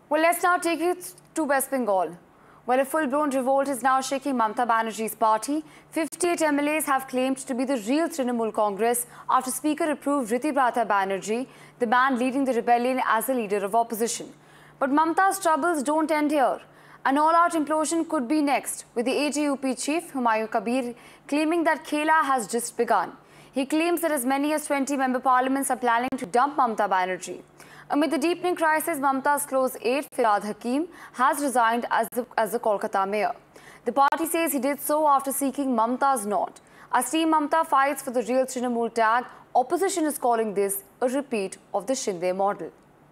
Well, let's now take it to West Bengal, where a full-blown revolt is now shaking Mamata Banerjee's party. 58 MLAs have claimed to be the real Trinamool Congress after Speaker approved Ritibrata Banerjee, the man leading the rebellion, as the leader of opposition. But Mamata's troubles don't end here. An all-out implosion could be next, with the AJUP chief, Humayun Kabir, claiming that Khela has just begun. He claims that as many as 20 member parliaments are planning to dump Mamata Banerjee. Amid the deepening crisis, Mamata's close aide, Firhad Hakim, has resigned as the Kolkata mayor. The party says he did so after seeking Mamata's nod. As Team Mamata fights for the real Trinamool tag, opposition is calling this a repeat of the Shinde model.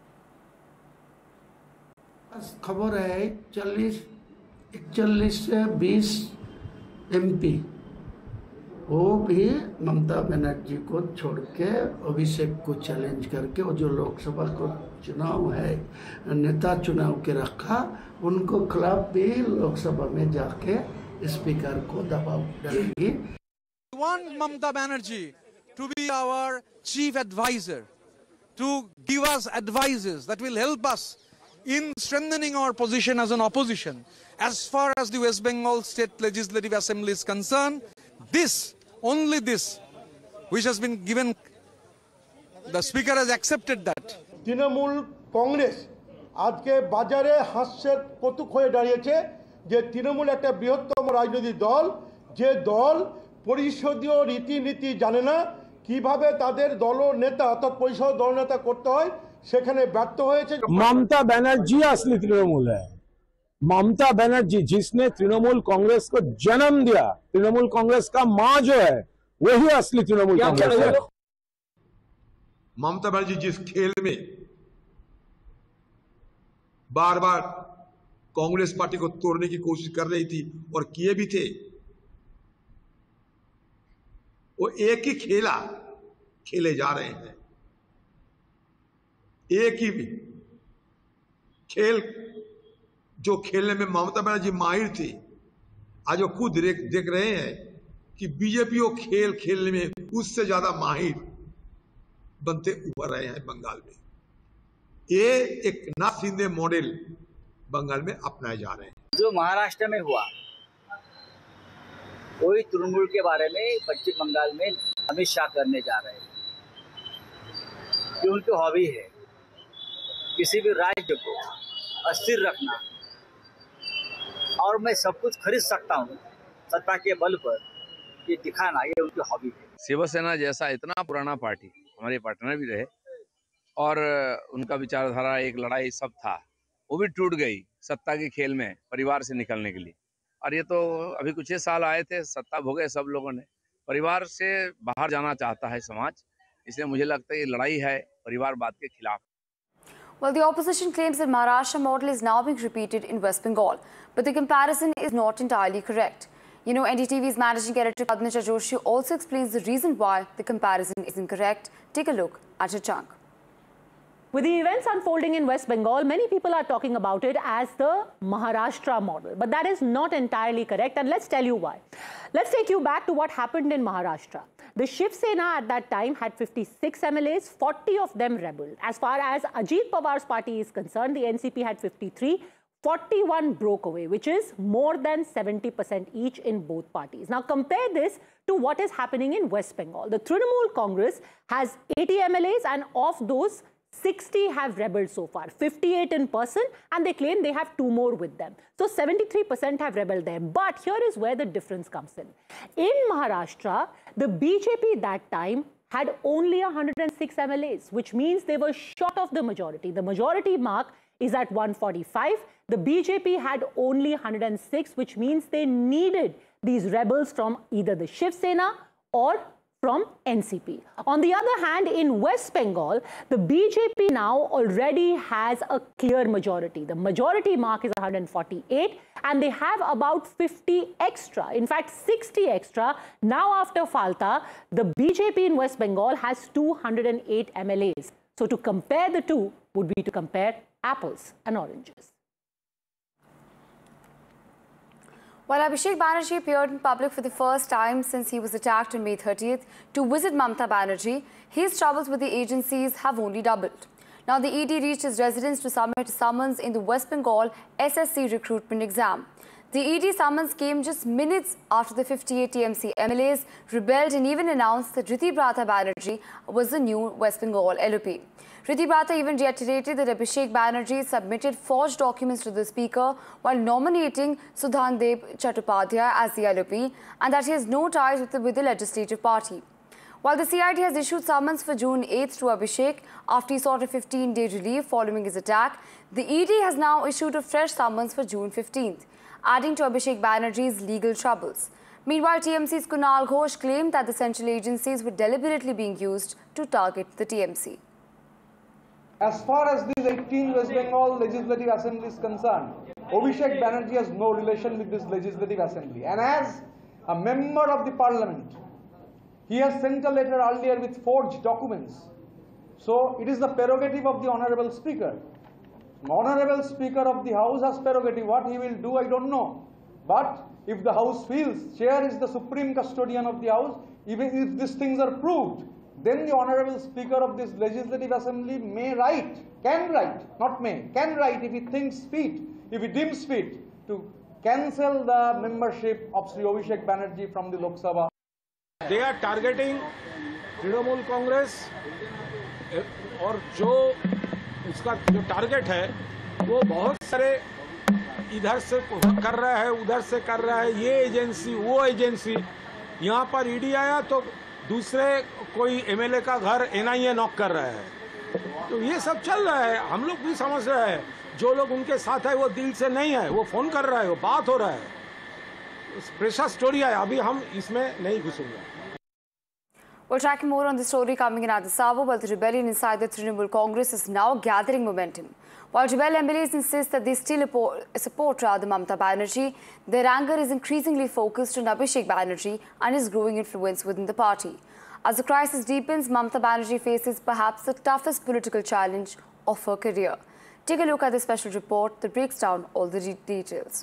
खबर है 41 से 20 MP वो भी ममता बनर्जी को छोड़ के अभिषेक को challenge करके और जो लोकसभा को चुनाव है नेता चुनाव के रखा उनको खिलाफ भी लोकसभा में जाके स्पीकर को दबाव डालेंगे. We want Mamata Banerjee to be our chief advisor, to give us advices that will help us in strengthening our position as an opposition. As far as the West Bengal State Legislative Assembly is concerned, only this, which has been given, the Speaker has accepted that. Trinamool Congress আজকে বাজারে হাস্যের কৌতুক হয়ে দাঁড়িয়েছে যে তৃণমূল একটা বৃহত্তম রাজনৈতিক দল যে দল পরিষদীয় রীতিনীতি জানে না কিভাবে তাদের দলনেতা অর্থাৎ পরিষদ দলনেতা করতে হয় সেখানে ব্যর্থ হয়েছে. ममता बनर्जी असली तृणमूल है. ममता बनर्जी जिसने तृणमूल कांग्रेस को जन्म दिया, तृणमूल कांग्रेस का मां जो है वही असली तृणमूल कांग्रेस है. ममता बनर्जी जिस खेल में बार बार कांग्रेस पार्टी को तोड़ने की कोशिश कर रही थी और किए भी थे, वो एक ही खेला खेले जा रहे हैं. एक ही खेल जो खेलने में ममता बनर्जी माहिर थी, आज वो खुद देख रहे हैं कि बीजेपी वो खेल खेलने में उससे ज्यादा माहिर बनते उभर रहे हैं बंगाल में. ये एक ना शिंदे मॉडल बंगाल में अपनाए जा रहे हैं. जो महाराष्ट्र में हुआ वही तृणमूल के बारे में पश्चिम बंगाल में अमित शाह करने जा रहे हैं. ये उनकी हॉबी है, किसी भी राज्य को अस्थिर रखना और मैं सब कुछ खरीद सकता हूँ सत्ता के बल पर, ये दिखाना, ये उनकी हॉबी है. शिवसेना जैसा इतना पुराना पार्टी हमारे पार्टनर भी रहे और उनका विचारधारा एक लड़ाई सब था, वो भी टूट गई सत्ता के खेल में परिवार से निकलने के लिए. और ये तो अभी कुछ ही साल आए थे, सत्ता भोगे सब लोगों ने, परिवार से बाहर जाना चाहता है समाज. इसलिए मुझे लगता है ये लड़ाई है परिवारवाद के खिलाफ. Well, the opposition claims that Maharashtra model is now being repeated in West Bengal, but the comparison is not entirely correct. You know, NDTV's managing editor Padmaja Joshi also explains the reason why the comparison is incorrect. Take a look at her chunk. With the events unfolding in West Bengal, many people are talking about it as the Maharashtra model. But that is not entirely correct, and let's tell you why. Let's take you back to what happened in Maharashtra. The Shiv Sena at that time had 56 MLAs, 40 of them rebelled. As far as Ajit Pawar's party is concerned, the NCP had 53, 41 broke away, which is more than 70% each in both parties. Now compare this to what is happening in West Bengal. The Trinamool Congress has 80 MLAs, and of those, 60 have rebelled so far, 58 in person, and they claim they have 2 more with them. So 73% have rebelled there. But here is where the difference comes in. In Maharashtra, the BJP that time had only 106 MLAs, which means they were short of the majority. The majority mark is at 145. The BJP had only 106, which means they needed these rebels from either the Shiv Sena or from NCP. On the other hand, in West Bengal, the BJP now already has a clear majority. The majority mark is 148, and they have about 50 extra, in fact 60 extra. Now after Falta, the BJP in West Bengal has 208 MLAs. So to compare the two would be to compare apples and oranges. While Abhishek Banerjee appeared in public for the first time since he was attacked on May 30th to visit Mamata Banerjee, his troubles with the agencies have only doubled. Now, the ED reached his residence to submit a summons in the West Bengal SSC recruitment exam. The ED summons came just minutes after the 58 TMC MLAs rebelled and even announced that Ritibrata Banerjee was the new West Bengal LOP. Ritibrata even reiterated that Abhishek Banerjee submitted forged documents to the Speaker while nominating Sudhandev Chattopadhyay as the LOP and that he has no ties with the legislative party. While the CID has issued summons for June 8th to Abhishek after he sought a 15-day relief following his attack, the ED has now issued a fresh summons for June 15th, adding to Abhishek Banerjee's legal troubles. Meanwhile, TMC's Kunal Ghosh claimed that the central agencies were deliberately being used to target the TMC. As far as this 18th West Bengal Legislative Assembly is concerned, Abhishek Banerjee has no relation with this Legislative Assembly. And as a member of the Parliament, he has sent a letter earlier with forged documents. So it is the prerogative of the Honourable Speaker. The Honourable Speaker of the House has prerogative. What he will do, I don't know. But if the House feels Chair is the supreme custodian of the House, even if these things are proved, then the Honourable Speaker of this Legislative Assembly may write, can write, not may, can write if he thinks fit, if he deems fit, to cancel the membership of Sri Abhishek Banerjee from the Lok Sabha. They are targeting Trinamool Congress और जो उसका जो target है वो बहुत सारे इधर से कर रहा है उधर से कर रहा है ये एजेंसी वो एजेंसी यहाँ पर ईडी आया तो दूसरे कोई एमएलए का घर एनआईए नॉक कर रहा है तो ये सब चल रहा है हम लोग भी समझ रहे हैं जो लोग उनके साथ है वो दिल से नहीं है वो फोन कर रहा है वो बात हो रहा है प्रेशर स्टोरी है अभी हम इसमें नहीं घुसेंगे We'll track more on the story coming in at this hour, but the rebellion inside the Trinamool Congress is now gathering momentum. While rebel MLAs insist that they still support Mamata Banerjee, their anger is increasingly focused on Abhishek Banerjee and his growing influence within the party. As the crisis deepens, Mamata Banerjee faces perhaps the toughest political challenge of her career. Take a look at this special report that breaks down all the details.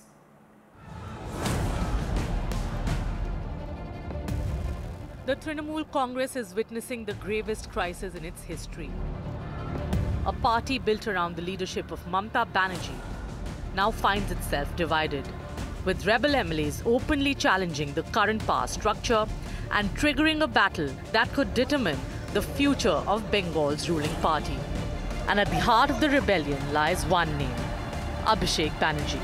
The Trinamool Congress is witnessing the gravest crisis in its history. A party built around the leadership of Mamata Banerjee now finds itself divided, with rebel MLAs openly challenging the current power structure and triggering a battle that could determine the future of Bengal's ruling party. And at the heart of the rebellion lies one name, Abhishek Banerjee.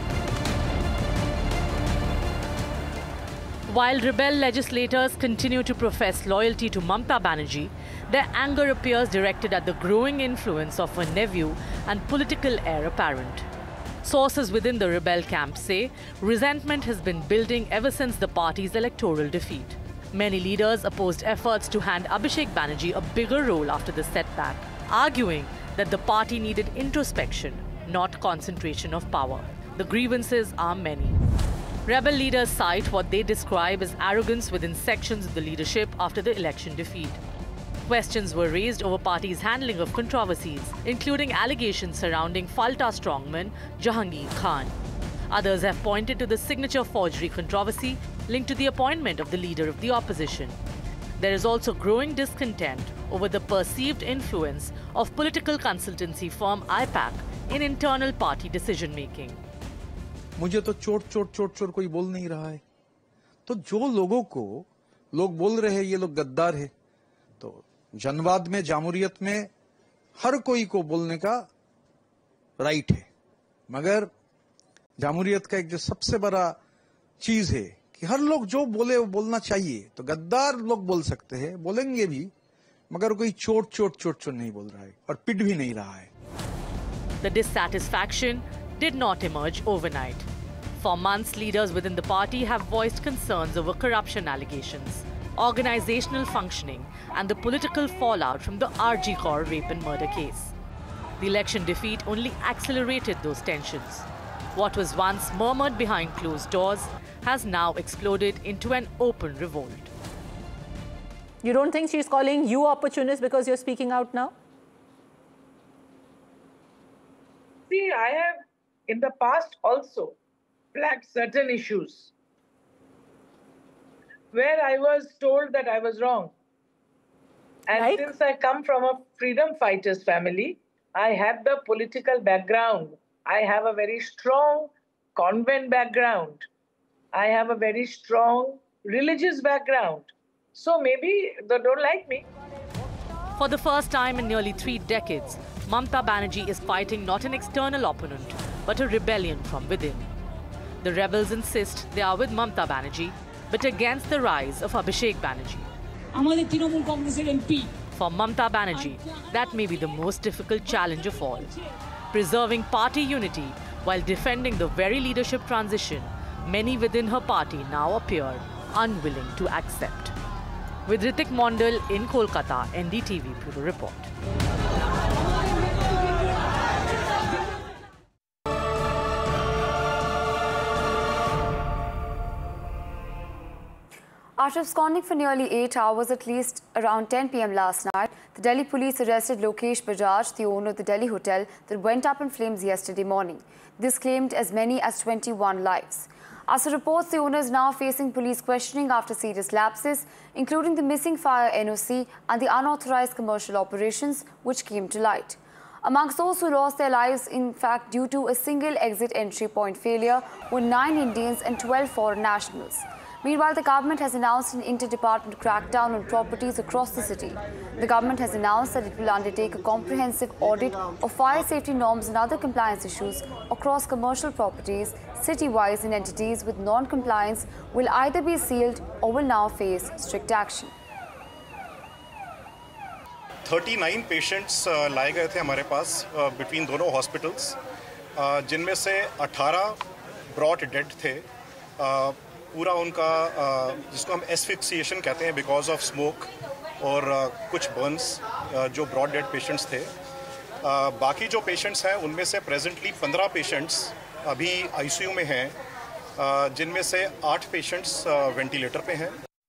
While rebel legislators continue to profess loyalty to Mamata Banerjee, their anger appears directed at the growing influence of her nephew and political heir apparent. Sources within the rebel camp say resentment has been building ever since the party's electoral defeat. Many leaders opposed efforts to hand Abhishek Banerjee a bigger role after the setback, arguing that the party needed introspection, not concentration of power. The grievances are many. Rebel leaders cite what they describe as arrogance within sections of the leadership after the election defeat. Questions were raised over party's handling of controversies, including allegations surrounding Falta strongman Jahangir Khan. Others have pointed to the signature forgery controversy linked to the appointment of the leader of the opposition. There is also growing discontent over the perceived influence of political consultancy firm IPAC in internal party decision-making. मुझे तो चोट कोई बोल नहीं रहा है तो जो लोगों को लोग बोल रहे हैं ये लोग गद्दार है तो जनवाद में जामूरियत में हर कोई को बोलने का राइट है मगर जामूरियत का एक जो सबसे बड़ा चीज है कि हर लोग जो बोले वो बोलना चाहिए तो गद्दार लोग बोल सकते हैं बोलेंगे भी मगर कोई चोट नहीं बोल रहा है और पिट भी नहीं रहा है The dissatisfaction did not emerge overnight. For months, leaders within the party have voiced concerns over corruption allegations, organizational functioning, and the political fallout from the RG Kaur rape and murder case. The election defeat only accelerated those tensions. What was once murmured behind closed doors has now exploded into an open revolt. You don't think she's calling you opportunist because you're speaking out now? See, I have in the past also flagged certain issues where I was told that I was wrong. And since I come from a freedom fighters family, I had the political background. I have a very strong convent background. I have a very strong religious background. So maybe they don't like me. For the first time in nearly 3 decades, Mamta Banerjee is fighting not an external opponent, but a rebellion from within. The rebels insist they are with Mamta Banerjee, but against the rise of Abhishek Banerjee. For Mamta Banerjee, that may be the most difficult challenge of all. Preserving party unity while defending the very leadership transition many within her party now appear unwilling to accept. With Ritik Mondal in Kolkata, NDTV Bureau Report. After absconding for nearly 8 hours, at least around 10 p.m. last night, the Delhi police arrested Lokesh Bajaj, the owner of the Delhi hotel that went up in flames yesterday morning. This claimed as many as 21 lives. As for reports, the owner is now facing police questioning after serious lapses, including the missing fire NOC and the unauthorized commercial operations which came to light. Amongst those who lost their lives, in fact, due to a single exit entry point failure, were 9 Indians and 12 foreign nationals. Meanwhile, the government has announced an inter-department crackdown on properties across the city. The government has announced that it will undertake a comprehensive audit of fire safety norms and other compliance issues across commercial properties, city-wise, and entities with non-compliance will either be sealed or will now face strict action. 39 patients लाए गए थे हमारे पास between दोनों hospitals, जिनमें से 18 broad dead थे. पूरा उनका जिसको हम एस्फिक्सिएशन कहते हैं बिकॉज ऑफ स्मोक और कुछ बर्न्स जो ब्रॉड डेड पेशेंट्स थे. बाकी जो पेशेंट्स हैं उनमें से प्रेजेंटली 15 पेशेंट्स अभी आईसीयू में हैं, जिनमें से 8 पेशेंट्स वेंटिलेटर पे हैं.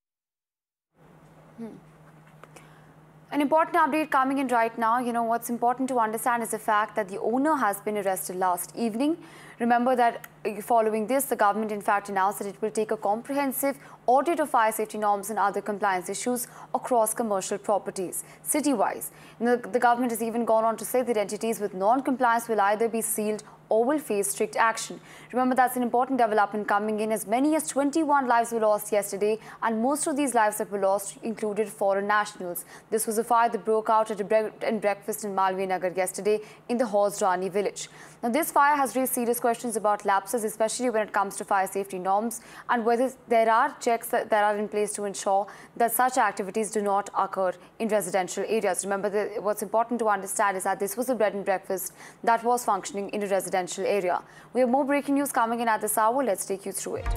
An important update coming in right now. You know, what's important to understand is the fact that the owner has been arrested last evening. Remember that following this, the government in fact announced that it will take a comprehensive audit of fire safety norms and other compliance issues across commercial properties, city-wise. The government has even gone on to say that entities with non-compliance will either be sealed or will face strict action. Remember, that's an important development coming in. As many as 21 lives were lost yesterday, and most of these lives that were lost included foreign nationals. This was a fire that broke out at a bread and breakfast in Malviya Nagar yesterday in the Hauz Rani village. Now, this fire has raised serious questions about lapses, especially when it comes to fire safety norms, and whether there are checks that are in place to ensure that such activities do not occur in residential areas. Remember, what's important to understand is that this was a bread and breakfast that was functioning in a residential area. We have more breaking news coming in at this hour. Let's take you through it.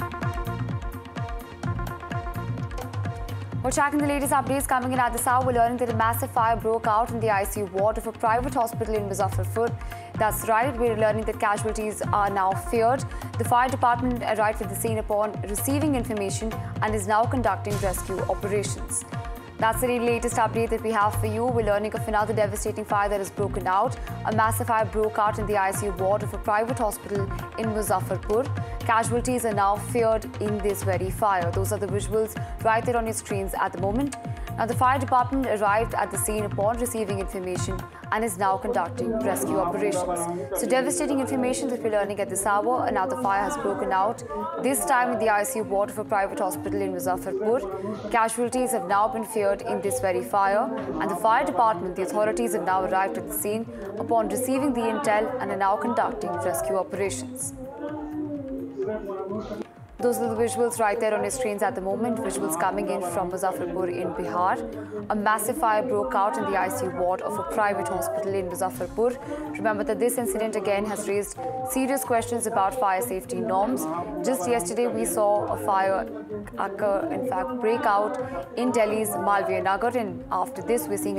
We're tracking the latest updates coming in at this hour. We're learning that a massive fire broke out in the ICU ward of a private hospital in Muzaffarpur. That's right, we're learning that casualties are now feared. The fire department arrived at the scene upon receiving information and is now conducting rescue operations. That's the latest update that we have for you. We're learning of another devastating fire that has broken out. A massive fire broke out in the ICU ward of a private hospital in Muzaffarpur. Casualties are now feared in this very fire. Those are the visuals right there on your screens at the moment. Now, the fire department arrived at the scene upon receiving information and is now conducting rescue operations. So, devastating information that we're learning at this hour. Another fire has broken out, this time in the ICU ward of a private hospital in Muzaffarpur. Casualties have now been feared in this very fire, and the fire department, the authorities have now arrived at the scene upon receiving the intel and are now conducting rescue operations. Those are the visuals right there on your screens at the moment. Visuals coming in from Muzaffarpur in Bihar. A massive fire broke out in the ICU ward of a private hospital in Muzaffarpur. Remember that this incident again has raised serious questions about fire safety norms. Just yesterday we saw a fire break out in Delhi's Malviya Nagar, and after this we're seeing